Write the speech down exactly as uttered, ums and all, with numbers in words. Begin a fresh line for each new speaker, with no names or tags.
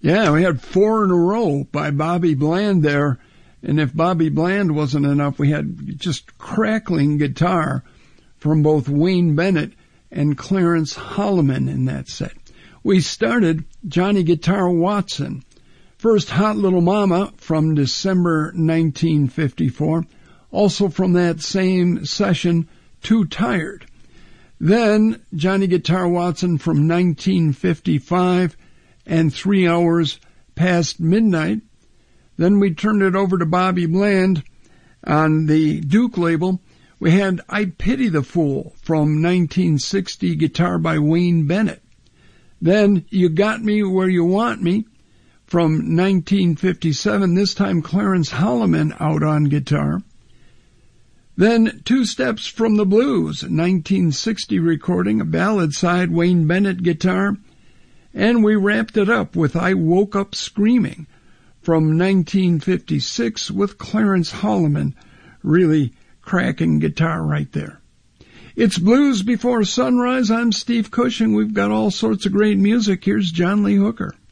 Yeah, we had four in a row by Bobby Bland there. And if Bobby Bland wasn't enough, we had just crackling guitar from both Wayne Bennett and Clarence Holloman in that set. We started Johnny Guitar Watson. First, Hot Little Mama from December nineteen fifty-four. Also from that same session, Too Tired. Then, Johnny Guitar Watson from nineteen fifty-five and Three Hours Past Midnight. Then we turned it over to Bobby Bland on the Duke label. We had I Pity the Fool from nineteen sixty, guitar by Wayne Bennett. Then You Got Me Where You Want Me from nineteen fifty-seven, this time Clarence Holloman out on guitar. Then Two Steps from the Blues, nineteen sixty recording, a ballad side, Wayne Bennett guitar. And we wrapped it up with I Woke Up Screaming from nineteen fifty-six with Clarence Holloman, really cracking guitar right there. It's Blues Before Sunrise. I'm Steve Cushing. We've got all sorts of great music. Here's John Lee Hooker.